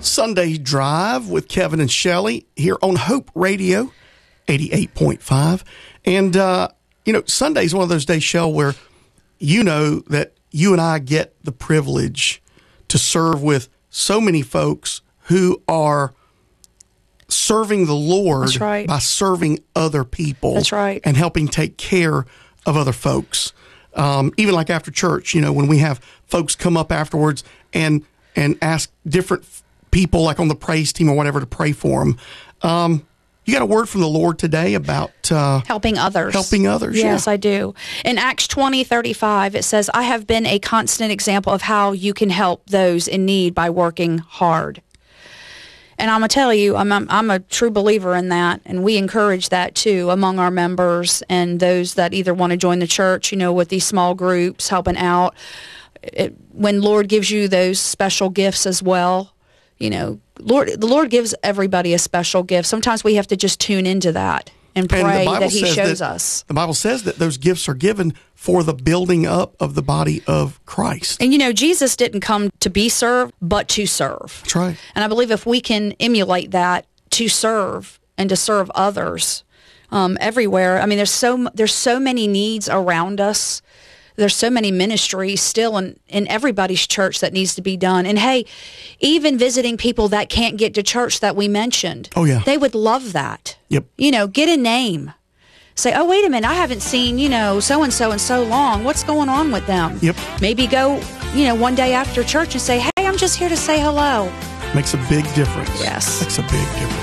Sunday Drive with Kevin and Shelley here on Hope Radio 88.5. And, Sunday's one of those days, Shell, where you know that you and I get the privilege to serve with so many folks who are serving the Lord. That's right. By serving other people. That's right. And helping take care of other folks. Even like after church, when we have folks come up afterwards and ask different people, like on the praise team or whatever, to pray for them. You got a word from the Lord today about helping others. Helping others, yes, yeah. I do. In Acts 20:35, it says, "I have been a constant example of how you can help those in need by working hard." And I'm going to tell you, I'm a true believer in that, and we encourage that too among our members and those that either want to join the church, with these small groups, helping out. When Lord gives you those special gifts as well, the Lord gives everybody a special gift. Sometimes we have to just tune into that and pray that He shows us. The Bible says that those gifts are given for the building up of the body of Christ. And Jesus didn't come to be served, but to serve. That's right. And I believe if we can emulate that to serve and to serve others everywhere. I mean, there's so many needs around us. There's so many ministries still in everybody's church that needs to be done. And hey, even visiting people that can't get to church that we mentioned. Oh, yeah. They would love that. Yep. Get a name. Say, oh, wait a minute, I haven't seen, so-and-so in so long. What's going on with them? Yep. Maybe go, one day after church and say, hey, I'm just here to say hello. Makes a big difference. Yes. Makes a big difference.